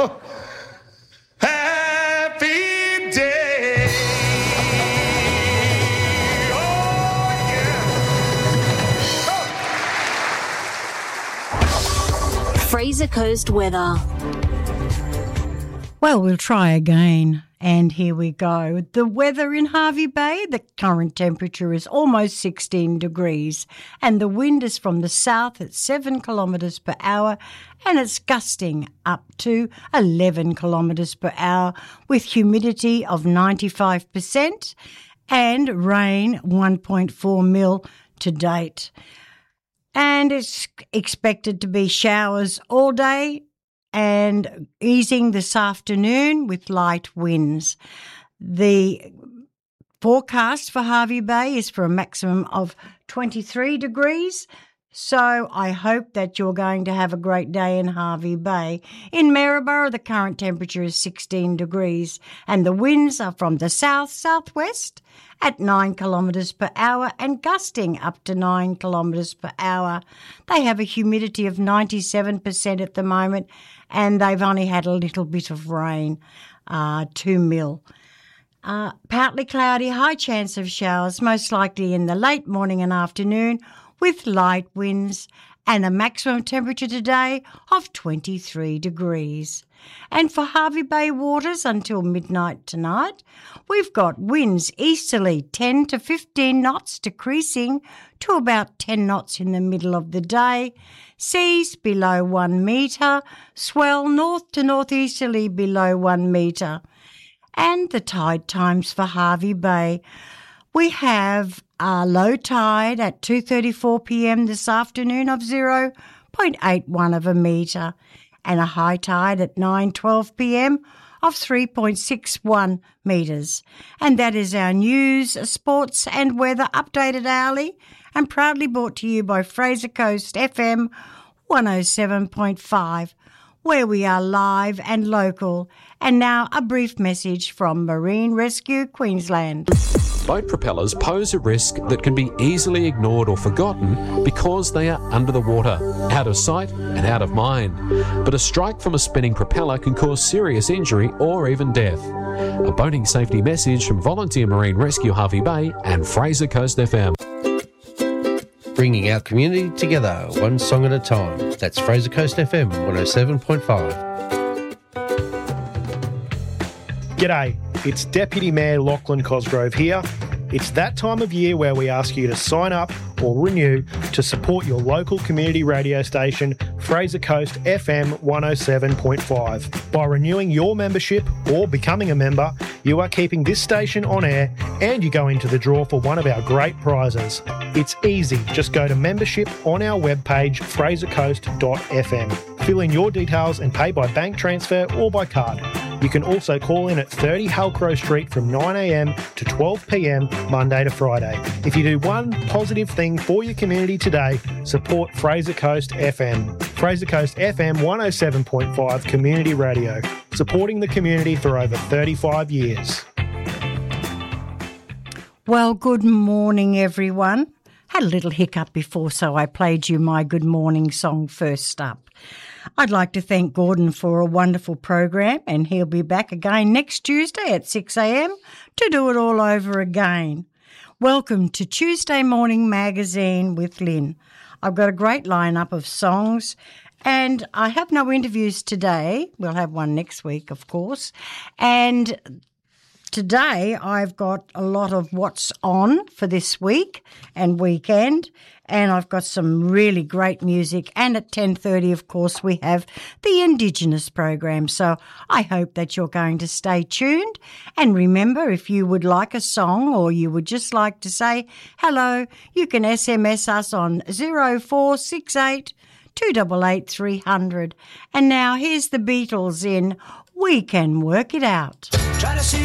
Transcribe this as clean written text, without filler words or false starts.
Happy day. Oh, yeah. Fraser Coast weather. Well, we'll try again. And here we go. The weather in Hervey Bay, the current temperature is almost 16 degrees and the wind is from the south at 7 kilometres per hour and it's gusting up to 11 kilometres per hour with humidity of 95% and rain 1.4 mil to date. And it's expected to be showers all day and easing this afternoon with light winds. The forecast for Hervey Bay is for a maximum of 23 degrees, so I hope that you're going to have a great day in Hervey Bay. In Maryborough, the current temperature is 16 degrees and the winds are from the south-southwest at 9 kilometres per hour and gusting up to 9 kilometres per hour. They have a humidity of 97% at the moment and they've only had a little bit of rain, 2 mil. Partly cloudy, high chance of showers, most likely in the late morning and afternoon with light winds and a maximum temperature today of 23 degrees. And for Hervey Bay waters until midnight tonight, we've got winds easterly 10 to 15 knots decreasing to about 10 knots in the middle of the day. Seas below 1 metre, swell north to northeasterly below 1 metre. And the tide times for Hervey Bay. We have a low tide at 2:34 p.m. this afternoon of 0.81 of a metre and a high tide at 9:12 p.m. of 3.61 metres. And that is our news, sports and weather updated hourly and proudly brought to you by Fraser Coast FM 107.5, where we are live and local. And now a brief message from Marine Rescue Queensland. Boat propellers pose a risk that can be easily ignored or forgotten because they are under the water, out of sight and out of mind. But a strike from a spinning propeller can cause serious injury or even death. A boating safety message from Volunteer Marine Rescue Hervey Bay and Fraser Coast FM. Bringing our community together, one song at a time. That's Fraser Coast FM 107.5. G'day, it's Deputy Mayor Lachlan Cosgrove here. It's that time of year where we ask you to sign up or renew to support your local community radio station, Fraser Coast FM 107.5. By renewing your membership or becoming a member, you are keeping this station on air and you go into the draw for one of our great prizes. It's easy. Just go to membership on our webpage, frasercoast.fm. Fill in your details and pay by bank transfer or by card. You can also call in at 30 Halcrow Street from 9am to 12pm Monday to Friday. If you do one positive thing for your community today, support Fraser Coast FM. Fraser Coast FM 107.5 Community Radio, supporting the community for over 35 years. Well, good morning, everyone. Had a little hiccup before, so I played you my good morning song first up. I'd like to thank Gordon for a wonderful program, and he'll be back again next Tuesday at 6am to do it all over again. Welcome to Tuesday Morning Magazine with Lynn. I've got a great lineup of songs, and I have no interviews today. We'll have one next week, of course. And today I've got a lot of what's on for this week and weekend, and I've got some really great music. And at 10:30, of course, we have the Indigenous program. So I hope that you're going to stay tuned. And remember, if you would like a song or you would just like to say hello, you can SMS us on 0468 288 300. And now here's the Beatles in We Can Work It Out.